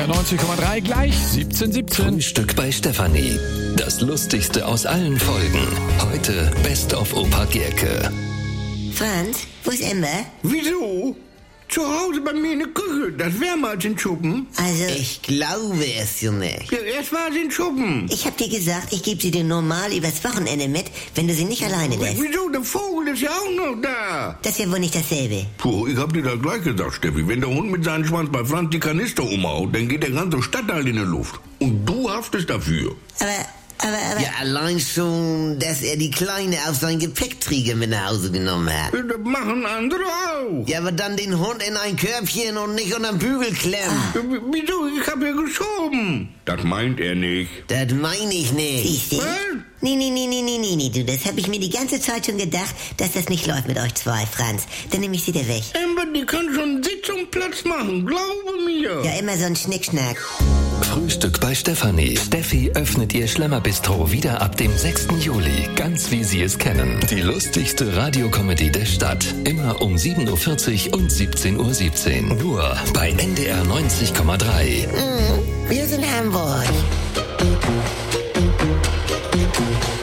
NDR 90,3 gleich 17:17. Frühstück bei Stefanie. Das Lustigste aus allen Folgen. Heute Best of Opa Gerke. Franz, wo ist Emma? Wieso? Zu Hause bei mir in der Küche. Das wäre mal in Schuppen. Also, Ich glaube es ja nicht. Ja, erst war sie in Schuppen. ich hab dir gesagt, ich gebe sie dir normal übers Wochenende mit, wenn du sie nicht alleine lässt. Wieso? Der Vogel ist ja auch noch da. Das ist ja wohl nicht dasselbe. Puh, ich hab dir das gleich gesagt, Steffi. Wenn der Hund mit seinem Schwanz bei Franz die Kanister umhaut, dann geht der ganze Stadtteil in die Luft. Und du haftest dafür. Aber, Ja, allein schon, dass er die Kleine auf seinen Gepäckträger mit nach Hause genommen hat. Das machen andere auch. Ja, aber dann den Hund in ein Körbchen und nicht unterm Bügel klemmen. Wieso? Ich hab ja geschoben. Das meint er nicht. Das meine ich nicht. siehst du? Was? Nee, du, das hab ich mir die ganze Zeit schon gedacht, dass das nicht läuft mit euch zwei, Franz. Dann nehm ich sie dir weg. Amber, die kann schon Sitz und Platz machen. Glaube mir. Ja, immer so ein Schnickschnack. Frühstück bei Stefanie. Steffi öffnet ihr Schlemmerbistro wieder ab dem 6. Juli. Ganz wie Sie es kennen. Die lustigste Radiokomödie der Stadt. Immer um 7.40 Uhr und 17.17 Uhr. Nur bei NDR 90,3. Wir sind Hamburg.